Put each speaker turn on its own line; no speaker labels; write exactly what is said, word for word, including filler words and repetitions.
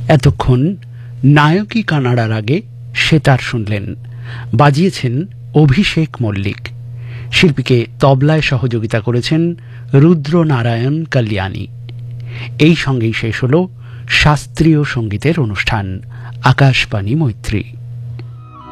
এতক্ষণ নায়কী কানাডার আগে সেতার শুনলেন, বাজিয়েছেন অভিষেক মল্লিক। শিল্পীকে তবলায় সহযোগিতা করেছেন রুদ্রনারায়ণ কল্যাণী। এই সঙ্গেই শেষ হল শাস্ত্রীয় সঙ্গীতের অনুষ্ঠান আকাশবাণী মৈত্রী।